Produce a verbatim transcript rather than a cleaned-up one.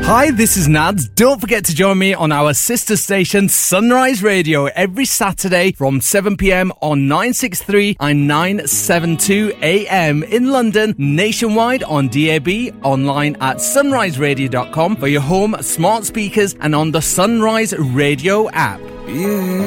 Hi, this is Nads. Don't forget to join me on our sister station Sunrise Radio every Saturday from seven p.m. on nine sixty-three and nine seventy-two A M in London, nationwide on D A B, online at sunrise radio dot com for your home smart speakers and on the Sunrise Radio app. Yeah.